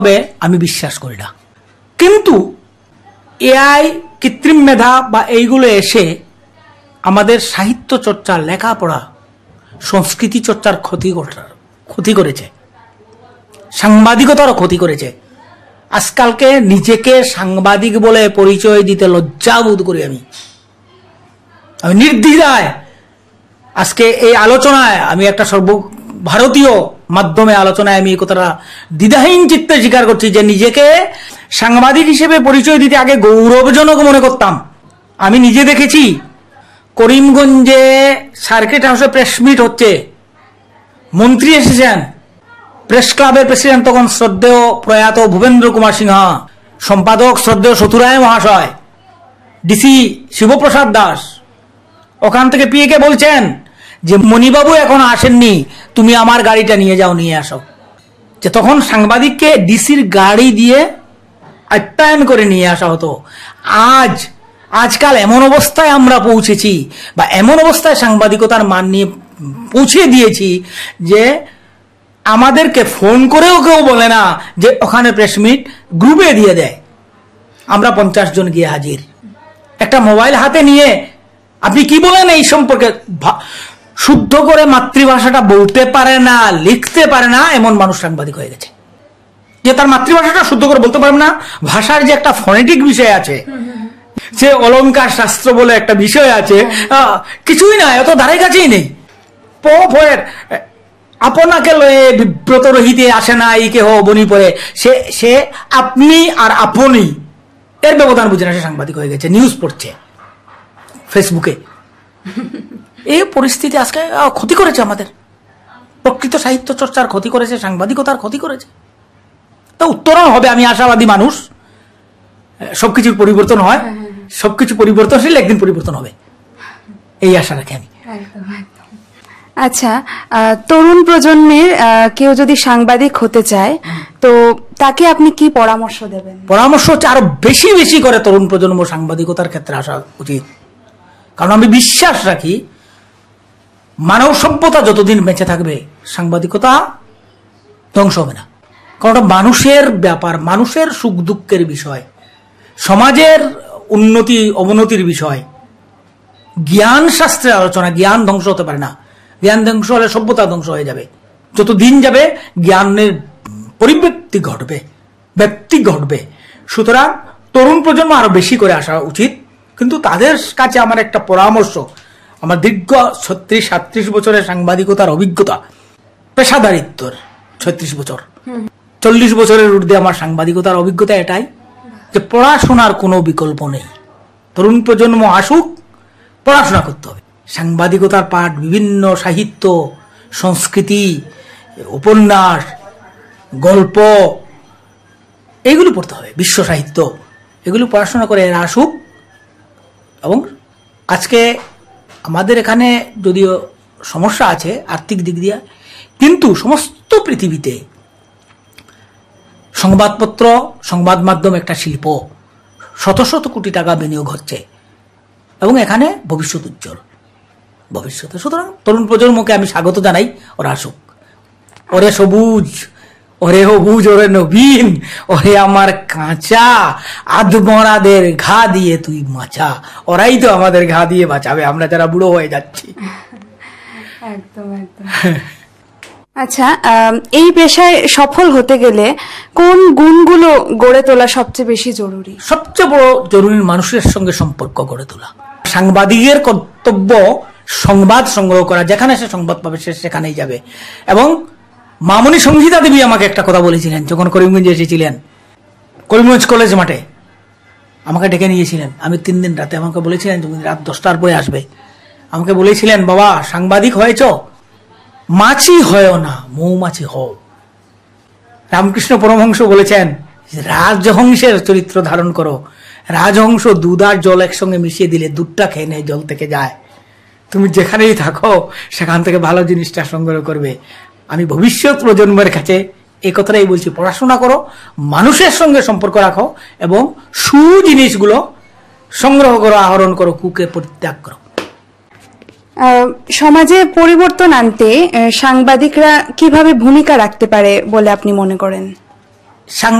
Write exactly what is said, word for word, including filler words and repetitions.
আমি বিশ্বাস করি না। কিন্তু এআই, কৃত্রিম মেধা বা এইগুলো এসে আমাদের সাহিত্য চর্চা, লেখাপড়া, সংস্কৃতি চর্চার ক্ষতি ক্ষতি করেছে, সাংবাদিকতারও ক্ষতি করেছে। আজকালকে নিজেকে সাংবাদিক বলে পরিচয় দিতে লজ্জা বোধ করি। আমি আমি নির্দ্বিধায় আজকে এই আলোচনায়, আমি একটা সর্বভারতীয় মাধ্যমে আলোচনায় আমি এই কথাটা দ্বিধাহীন চিত্তে স্বীকার করছি যে নিজেকে সাংবাদিক হিসেবে পরিচয় দিতে আগে গৌরবজনক মনে করতাম। আমি নিজে দেখেছি করিমগঞ্জে সার্কিট হাউসে প্রেস মিট হচ্ছে, মন্ত্রী এসেছেন, প্রেস ক্লাবের প্রেসিডেন্ট তখন শ্রদ্ধেয় প্রয়াত ভূপেন্দ্র কুমার সিনহা, সম্পাদক শ্রদ্ধেয় সতুরায় মহাশয়, ডিসি শিবপ্রসাদ দাস। ওখান থেকে পিএকে বলছেন যে মণিবাবু এখন আসেননি, তুমি আমার গাড়িটা নিয়ে যাও, নিয়ে আসো। যে তখন সাংবাদিককে ডিসির গাড়ি দিয়ে আপ্যায়ন করে নিয়ে আসা হতো। আজ আজকাল এমন অবস্থায় আমরা পৌঁছেছি বা এমন অবস্থায় সাংবাদিকতার মান নিয়ে পৌঁছে দিয়েছি যে আমাদেরকে ফোন করেও কেউ বলে না যে ওখানে প্রেস মিট, গ্রুপে দিয়ে দেয়। আমরা পঞ্চাশ জন গিয়ে হাজির, একটা মোবাইল হাতে নিয়ে। আপনি কি বলেন এই সম্পর্কে? শুদ্ধ করে মাতৃভাষাটা বলতে পারে না, লিখতে পারে না এমন মানুষ সাংবাদিক হয়ে গেছে, যে তার মাতৃভাষাটা শুদ্ধ করে বলতে পারবে না। ভাষার যে একটা ফনেটিক বিষয় আছে, যে অলংকার শাস্ত্র বলে একটা বিষয় আছে, কিছুই নাই, অত ধারে কাছেই নেই। পয়ের আপনাকে লয়ে বিব্রত রহিতে আসে না এই কেহ বনি পড়ে, সে সে আপনি আর আপনি এর ব্যবধান বুঝে না, সে সাংবাদিক হয়ে গেছে, নিউজ পড়ছে ফেসবুকে। এই পরিস্থিতি আজকে ক্ষতি করেছে আমাদের, প্রকৃত সাহিত্য চর্চার ক্ষতি করেছে, সাংবাদিকতার ক্ষতি করেছে। তো উত্তরণ হবে, আমি আশাবাদী মানুষ, সবকিছুর পরিবর্তন হয়, সবকিছু পরিবর্তনশীল, একদিন পরিবর্তন হবে, এই আশা রাখি আমি। আচ্ছা, তরুণ প্রজন্মের কেউ যদি সাংবাদিক হতে চায় তো তাকে আপনি কি পরামর্শ দেবেন? পরামর্শ হচ্ছে আরো বেশি বেশি করে তরুণ প্রজন্ম সাংবাদিকতার ক্ষেত্রে আসা উচিত। কারণ আমি বিশ্বাস রাখি মানব সভ্যতা যতদিন বেঁচে থাকবে সাংবাদিকতা ধ্বংস হবে না। কারণ ওটা মানুষের ব্যাপার, মানুষের সুখ দুঃখের বিষয়, সমাজের উন্নতি অবনতির বিষয়। জ্ঞান শাস্ত্রের আলোচনা, জ্ঞান ধ্বংস হতে পারে না। জ্ঞান ধ্বংস হলে সভ্যতা ধ্বংস হয়ে যাবে। যত দিন যাবে জ্ঞানের পরিবৃত্তি ঘটবে, ব্যক্তি ঘটবে। সুতরাং তরুণ প্রজন্ম আরো বেশি করে আসা উচিত। কিন্তু তাদের কাছে আমার একটা পরামর্শ, আমার দীর্ঘ ছত্রিশ সাতত্রিশ বছরের সাংবাদিকতার অভিজ্ঞতা, পেশাদারিত্বর ছত্রিশ বছর, চল্লিশ বছরের ঊর্ধ্বে আমার সাংবাদিকতার অভিজ্ঞতা এটাই যে পড়াশোনার কোনো বিকল্প নেই। তরুণ প্রজন্ম আসুক, পড়াশোনা করতে হবে। সাংবাদিকতার পাঠ, বিভিন্ন সাহিত্য, সংস্কৃতি, উপন্যাস, গল্প, এগুলো পড়তে হবে, বিশ্ব সাহিত্য, এগুলো পড়াশোনা করে এরা আসুক। এবং আজকে আমাদের এখানে যদিও সমস্যা আছে আর্থিক দিক দিয়ে, কিন্তু সমস্ত পৃথিবীতে সংবাদপত্র, সংবাদ মাধ্যম একটা শিল্প, শত শত কোটি টাকা বিনিয়োগ হচ্ছে এবং এখানে ভবিষ্যৎ উজ্জ্বল ভবিষ্যতে। সুতরাং তরুণ প্রজন্মকে আমি স্বাগত জানাই, ওরা আসুক। ওরে সবুজ, ওরে সবুজ, ওরে নবীন, ওরে আমার কাঁচা আধমরাদের ঘা দিয়ে তুই মাচা। ওরাই তো আমাদের ঘা দিয়ে বাঁচাবে, আমরা যারা বুড়ো হয়ে যাচ্ছি। একদম একদম। আচ্ছা, এই পেশায় সফল হতে গেলে কোন গুণগুলো গড়ে তোলা সবচেয়ে বেশি জরুরি? সবচেয়ে বড় জরুরি মানুষের সঙ্গে সম্পর্ক গড়ে তোলা। সাংবাদিকের কর্তব্য সংবাদ সংগ্রহ করা, যেখানে সে সংবাদ পাবে সে সেখানেই যাবে। এবং মামনি সংগীতা দেবী আমাকে একটা কথা বলেছিলেন যখন করিমগঞ্জে এসেছিলেন, করিমগঞ্জ কলেজ মাঠে আমাকে ডেকে নিয়েছিলেন। আমি তিন দিন রাতে আমাকে বলেছিলেন তুমি রাত দশটার পরে আসবে। আমাকে বলেছিলেন, বাবা সাংবাদিক হয়েছ, মাছি হয় না, মৌমাছি হও। রামকৃষ্ণ পরমহংস বলেছেন রাজহংসের চরিত্র ধারণ করো। রাজহংস দুধ আর জল একসঙ্গে মিশিয়ে দিলে দুধটা খেয়ে নেয়, জল থেকে যায়। তুমি যেখানেই থাকো সেখান থেকে ভালো জিনিসটা সংগ্রহ করবে। আমি ভবিষ্যৎ প্রজন্মের কাছে এই কথাটাই বলছি, পড়াশোনা করো, মানুষের সঙ্গে সম্পর্ক রাখো এবং সু জিনিসগুলো সংগ্রহ করো, আহরণ করো, কুকে পরিত্যাগ করো। সমাজে পরিবর্তন আনতে সাংবাদিকরা কিভাবে ভূমিকা রাখতে পারে বলে আপনি মনে করেন? সাংবাদিক